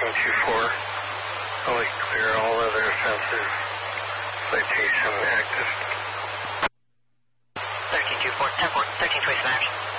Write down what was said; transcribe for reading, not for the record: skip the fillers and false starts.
1324. Fully clear, all other sensors. Citation active. 1324, 10-4, 1327 action.